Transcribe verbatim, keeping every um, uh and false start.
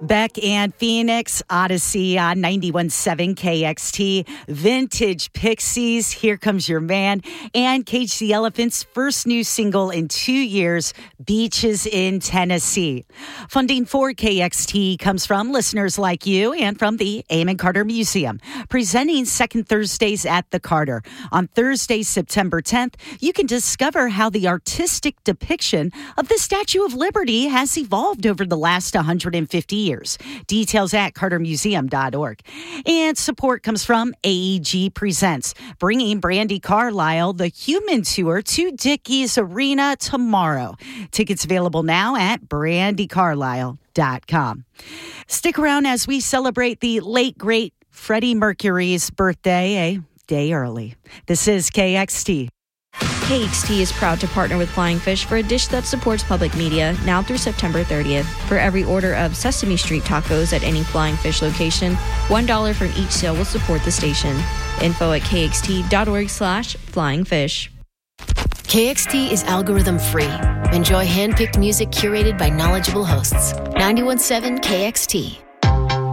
Beck and Phoenix, Odyssey on ninety-one point seven K X T, Vintage Pixies, Here Comes Your Man, and Cage the Elephant's first new single in two years, Beaches in Tennessee. Funding for K X T comes from listeners like you and from the Amon Carter Museum, presenting Second Thursdays at the Carter. On Thursday, September tenth, you can discover how the artistic depiction of the Statue of Liberty has evolved over the last one hundred fifty years. Details at carter museum dot org. And support comes from A E G Presents, bringing Brandi Carlile the Human Tour to Dickies Arena tomorrow. Tickets available now at brandi carlile dot com. Stick around as we celebrate the late, great Freddie Mercury's birthday a day early. This is K X T. K X T is proud to partner with Flying Fish for a dish that supports public media now through September thirtieth. For every order of Sesame Street tacos at any Flying Fish location, one dollar from each sale will support the station. Info at kxt.org slash flying fish. K X T is algorithm free. Enjoy hand-picked music curated by knowledgeable hosts. ninety-one point seven K X T.